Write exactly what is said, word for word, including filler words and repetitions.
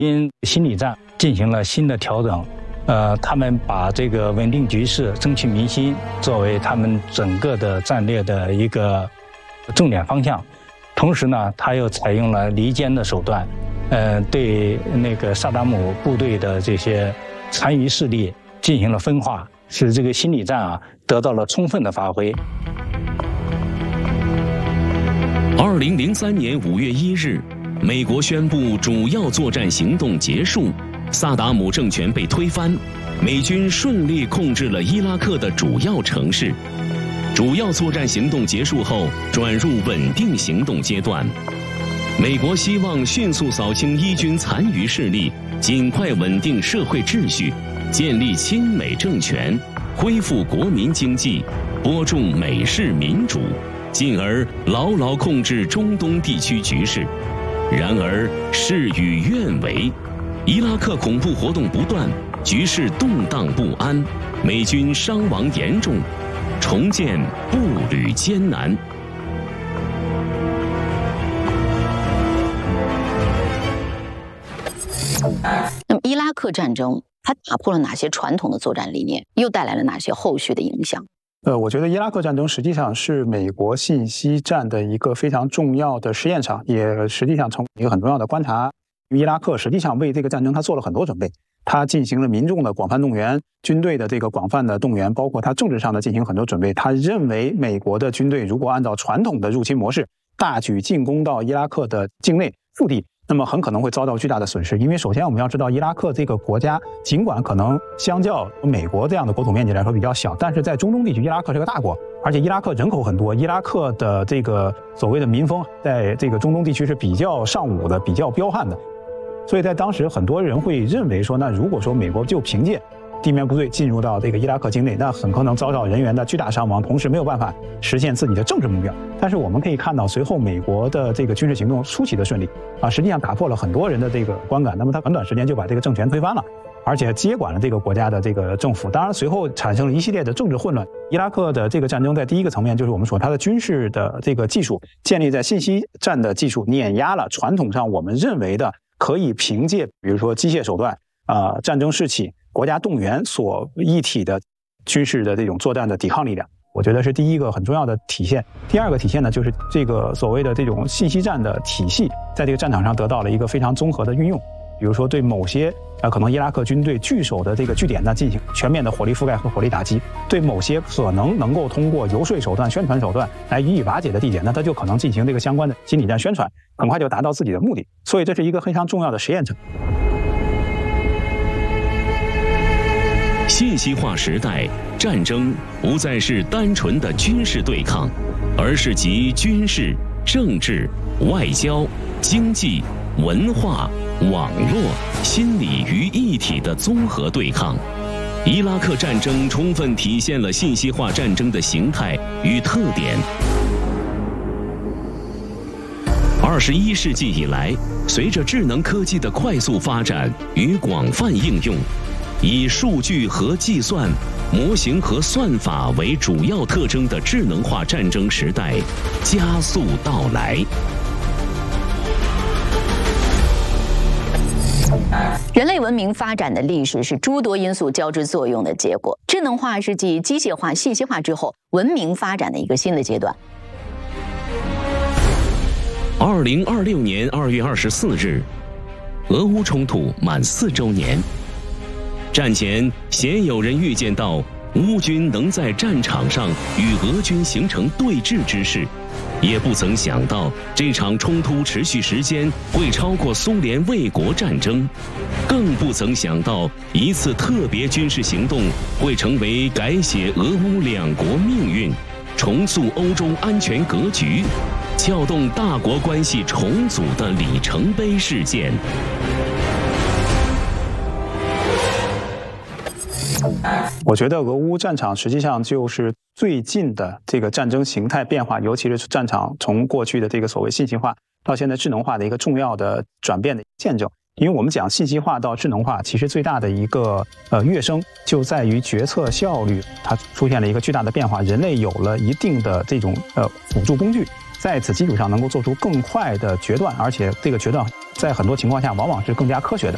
因心理战进行了新的调整，呃，他们把这个稳定局势、争取民心作为他们整个的战略的一个重点方向。同时呢，他又采用了离间的手段，呃，对那个萨达姆部队的这些残余势力进行了分化，使这个心理战啊得到了充分的发挥。 二零零三年五月一日，美国宣布主要作战行动结束，萨达姆政权被推翻，美军顺利控制了伊拉克的主要城市。主要作战行动结束后，转入稳定行动阶段。美国希望迅速扫清伊军残余势力，尽快稳定社会秩序，建立亲美政权，恢复国民经济，播种美式民主，进而牢牢控制中东地区局势。然而事与愿违，伊拉克恐怖活动不断，局势动荡不安，美军伤亡严重，重建步履艰难。 那么伊拉克战争它打破了哪些传统的作战理念，又带来了哪些后续的影响？ 呃，我觉得伊拉克战争实际上是美国信息战的一个非常重要的实验场，也实际上成为一个很重要的观察。伊拉克实际上为这个战争他做了很多准备，他进行了民众的广泛动员，军队的这个广泛的动员，包括他政治上的进行很多准备。他认为美国的军队如果按照传统的入侵模式大举进攻到伊拉克的境内腹地，那么很可能会遭到巨大的损失。因为首先我们要知道，伊拉克这个国家尽管可能相较美国这样的国土面积来说比较小，但是在中东地区伊拉克是个大国，而且伊拉克人口很多，伊拉克的这个所谓的民风在这个中东地区是比较尚武的，比较彪悍的。所以在当时很多人会认为说，那如果说美国就凭借地面部队进入到这个伊拉克境内，那很可能遭到人员的巨大伤亡，同时没有办法实现自己的政治目标。但是我们可以看到，随后美国的这个军事行动出奇的顺利啊，实际上打破了很多人的这个观感。那么他很短时间就把这个政权推翻了，而且接管了这个国家的这个政府。当然，随后产生了一系列的政治混乱。伊拉克的这个战争在第一个层面就是我们说它的军事的这个技术建立在信息战的技术，碾压了传统上我们认为的可以凭借比如说机械手段啊、呃、战争士气、国家动员所一体的军事的这种作战的抵抗力量。我觉得是第一个很重要的体现。第二个体现呢，就是这个所谓的这种信息战的体系在这个战场上得到了一个非常综合的运用。比如说对某些呃可能伊拉克军队据守的这个据点呢进行全面的火力覆盖和火力打击，对某些可能能够通过游说手段、宣传手段来予以瓦解的地点，那他就可能进行这个相关的心理战宣传，很快就达到自己的目的。所以这是一个非常重要的实验者。 信息化时代，战争不再是单纯的军事对抗，而是集军事、政治、外交、经济、文化、网络、心理于一体的综合对抗。伊拉克战争充分体现了信息化战争的形态与特点。二十一世纪以来，随着智能科技的快速发展与广泛应用，以数据和计算、模型和算法为主要特征的智能化战争时代加速到来。 人类文明发展的历史是诸多因素交织作用的结果。智能化是继机械化、信息化之后，文明发展的一个新的阶段。 二零二六年二月二十四日，俄乌冲突满四周年。战前，鲜有人预见到乌军能在战场上与俄军形成对峙之势，也不曾想到这场冲突持续时间会超过苏联卫国战争，更不曾想到一次特别军事行动会成为改写俄乌两国命运、重塑欧洲安全格局、撬动大国关系重组的里程碑事件。 我觉得俄乌战场实际上就是最近的这个战争形态变化，尤其是战场从过去的这个所谓信息化到现在智能化的一个重要的转变的见证。因为我们讲信息化到智能化，其实最大的一个呃跃升就在于决策效率，它出现了一个巨大的变化。人类有了一定的这种呃辅助工具，在此基础上能够做出更快的决断，而且这个决断在很多情况下往往是更加科学的。